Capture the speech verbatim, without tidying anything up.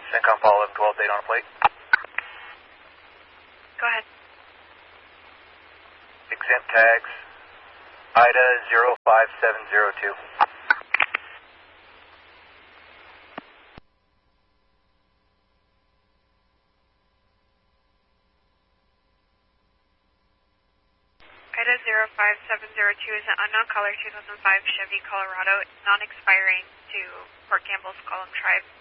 CENTCOM Paul eleven twelve, date on plate. Go ahead. Exempt tags, Ida zero five seven zero two. Ida zero five seven zero two is an unknown color two thousand five Chevy Colorado. It's non-expiring to Port Campbell's Column Tribe.